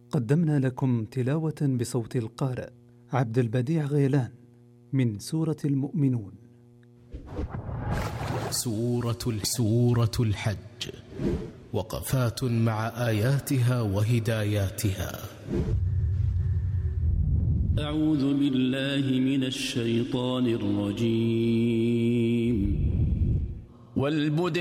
قدمنا لكم تلاوة بصوت القارئ عبد البديع غيلان من سورة المؤمنون. سورة الحج، وقفات مع آياتها وهداياتها. أعوذ بالله من الشيطان الرجيم.